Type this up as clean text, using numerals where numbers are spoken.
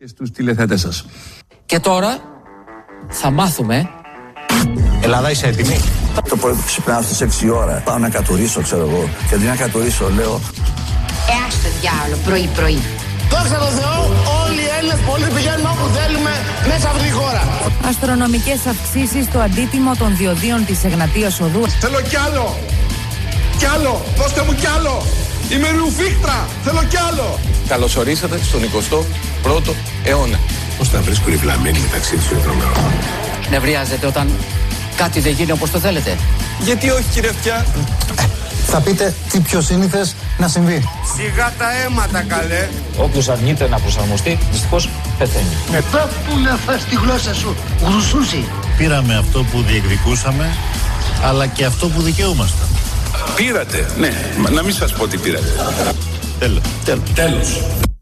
Και στους τηλεθεατές σας. Και τώρα θα μάθουμε. Ελλάδα, είσαι έτοιμη? Το πρωί που ξυπνάω στις 6 ώρα, πάω να κατουρίσω, ξέρω εγώ. Και αντί να κατουρίσω, λέω. Άστε διάολο, πρωί-πρωί. Δόξα τω Θεώ, όλοι οι Έλληνες πολίτες πηγαίνουμε όπου θέλουμε μέσα από τη χώρα. Αστρονομικές αυξήσεις στο αντίτιμο των διοδίων της Εγνατίας Οδού. Θέλω κι άλλο! Κι άλλο! Δώστε μου κι άλλο! Είμαι ρουφίχτρα! Θέλω κι άλλο! Καλώς ορίσατε στον 21ο αιώνα. Πώς θα βρίσκουν οι βλαμμένοι μεταξύ τους τρομερών? Νευριάζετε όταν κάτι δεν γίνει όπως το θέλετε? Γιατί όχι, κύριε Αυτιά? Θα πείτε τι πιο σύνηθες να συμβεί. Σιγά τα αίματα, καλέ. Όποιος αρνείται να προσαρμοστεί, δυστυχώς πεθαίνει. Μετά που να φας τη γλώσσα σου, γρουσούσι. Πήραμε αυτό που διεκδικούσαμε, αλλά και αυτό που δικαιούμασταν. Πήρατε, ναι. Να μην σας πω τι πήρατε. Τέλος.